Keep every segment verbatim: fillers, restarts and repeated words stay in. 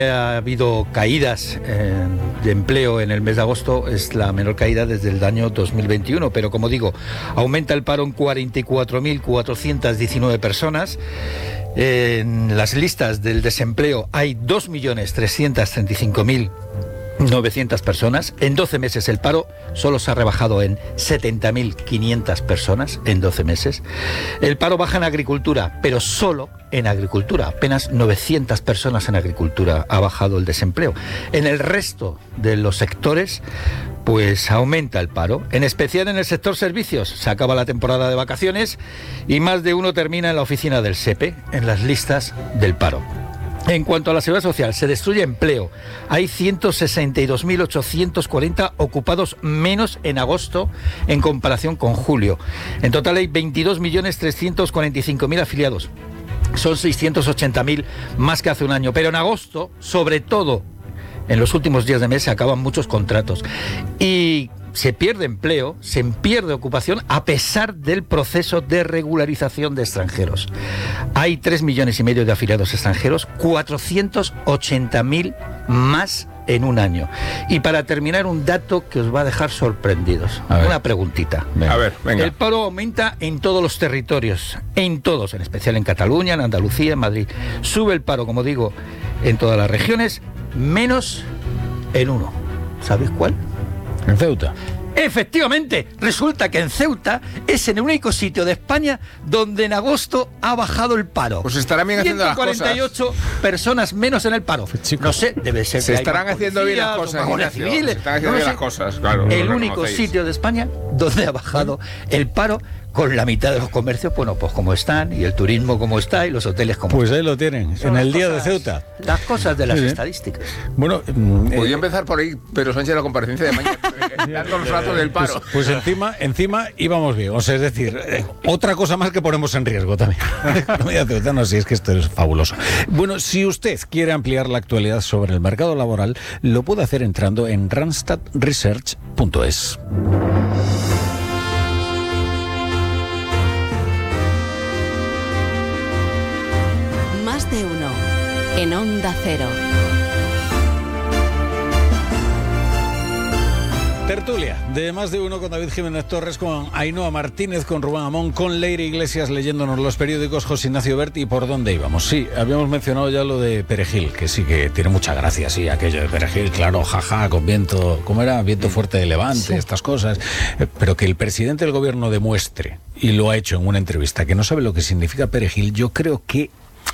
Ha habido caídas eh, de empleo en el mes de agosto, es la menor caída desde el año dos mil veintiuno, pero como digo, aumenta el paro en cuarenta y cuatro mil cuatrocientas diecinueve personas. En las listas del desempleo hay dos millones trescientos treinta y cinco mil novecientas personas. En doce meses el paro solo se ha rebajado en setenta mil quinientas personas en doce meses. El paro baja en agricultura, pero solo en agricultura. Apenas novecientas personas en agricultura ha bajado el desempleo. En el resto de los sectores, pues aumenta el paro, en especial en el sector servicios. Se acaba la temporada de vacaciones y más de uno termina en la oficina del S E P E, en las listas del paro. En cuanto a la seguridad social, se destruye empleo. Hay ciento sesenta y dos mil ochocientos cuarenta ocupados menos en agosto en comparación con julio. En total hay veintidós millones trescientos cuarenta y cinco mil afiliados. Son seiscientos ochenta mil más que hace un año. Pero en agosto, sobre todo en los últimos días de mes, se acaban muchos contratos. Y se pierde empleo, se pierde ocupación a pesar del proceso de regularización de extranjeros. Hay tres millones y medio de afiliados extranjeros, cuatrocientos ochenta mil más en un año. Y para terminar, un dato que os va a dejar sorprendidos. Una preguntita. Venga. A ver, venga. El paro aumenta en todos los territorios, en todos, en especial en Cataluña, en Andalucía, en Madrid. Sube el paro, como digo, en todas las regiones, menos en uno. ¿Sabéis cuál? En Ceuta. Efectivamente, resulta que en Ceuta es el único sitio de España donde en agosto ha bajado el paro. Pues estarán bien haciendo las cosas. ciento cuarenta y ocho personas menos en el paro. Chico, no sé, debe ser se que estarán haciendo bien las cosas. Civiles, se están haciendo no bien sé. las cosas, claro. El único sitio de España donde ha bajado el paro, con la mitad de los comercios, bueno, pues como están, y el turismo como está, y los hoteles como Pues están. ahí lo tienen, Son en el las día cosas, de Ceuta. Las cosas de las Sí, sí. estadísticas. Bueno, Podría eh, empezar por ahí, pero Sánchez, la comparecencia de mañana, dando los datos del paro. Pues, pues encima, encima íbamos bien. O sea, es decir, eh, otra cosa más que ponemos en riesgo también. No, sí, es que esto es fabuloso. Bueno, si usted quiere ampliar la actualidad sobre el mercado laboral, lo puede hacer entrando en randstad research punto es. Más de uno en Onda Cero. Tertulia de Más de Uno con David Jiménez Torres, con Ainhoa Martínez, con Rubén Amón, con Leire Iglesias leyéndonos los periódicos, José Ignacio Bert. ¿Y por dónde íbamos? Sí, habíamos mencionado ya lo de Perejil, que sí que tiene mucha gracia, sí, aquello de Perejil, claro, jaja, con viento, ¿cómo era? Viento fuerte de levante, sí. Estas cosas. Eh, pero que el presidente del gobierno demuestre, y lo ha hecho en una entrevista, que no sabe lo que significa Perejil, yo creo que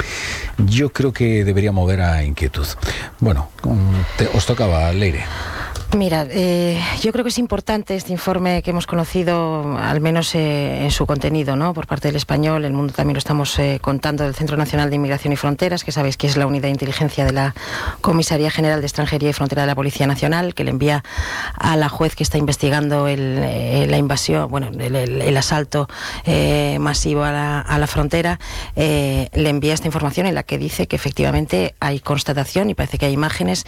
Yo creo que debería mover a inquietud. Bueno, te, os tocaba, Leire. Mira, eh, yo creo que es importante este informe que hemos conocido, al menos eh, en su contenido, ¿no? Por parte del Español. El Mundo también lo estamos eh, contando, del Centro Nacional de Inmigración y Fronteras, que sabéis que es la unidad de inteligencia de la Comisaría General de Extranjería y Frontera de la Policía Nacional, que le envía a la juez que está investigando el, eh, la invasión, bueno, el, el, el asalto eh, masivo a la, a la frontera, eh, le envía esta información en la que dice que efectivamente hay constatación y parece que hay imágenes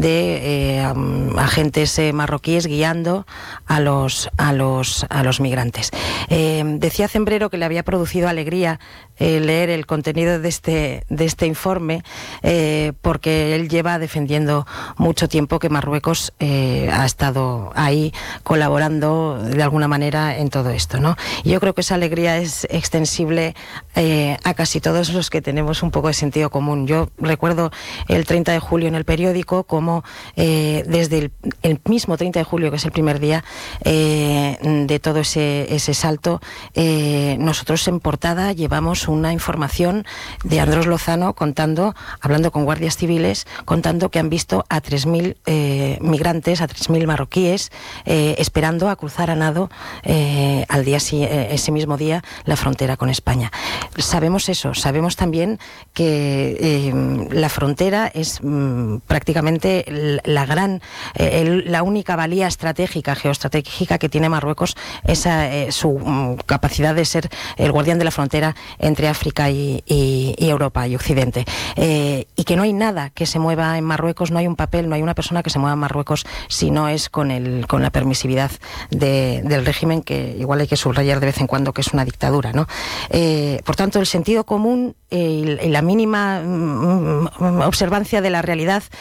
de eh, um, agentes marroquíes guiando a los a los a los migrantes. Eh, decía Zembrero que le había producido alegría eh, leer el contenido de este de este informe, eh, porque él lleva defendiendo mucho tiempo que Marruecos eh, ha estado ahí colaborando de alguna manera en todo esto, ¿no? Y yo creo que esa alegría es extensible eh, a casi todos los que tenemos un poco de sentido común. Yo recuerdo el treinta de julio en El Periódico como eh, desde el el mismo treinta de julio, que es el primer día eh, de todo ese, ese salto, eh, nosotros en portada llevamos una información de Andrés Lozano contando, hablando con guardias civiles, contando que han visto a tres mil eh, migrantes, a tres mil marroquíes, eh, esperando a cruzar a nado eh, al día ese mismo día la frontera con España. Sabemos eso, sabemos también que eh, la frontera es mm, prácticamente la gran eh, el la única valía estratégica, geoestratégica que tiene Marruecos, esa eh, su um, capacidad de ser el guardián de la frontera entre entre África y, y, y Europa y Occidente. Eh, y que no hay nada que se mueva en Marruecos, no hay un papel, no hay una persona que se mueva en Marruecos si no es con, el, con la permisividad de, del régimen, que igual hay que subrayar de vez en cuando que es una dictadura, ¿no? Eh, por tanto, el sentido común eh, y la mínima mm, observancia de la realidad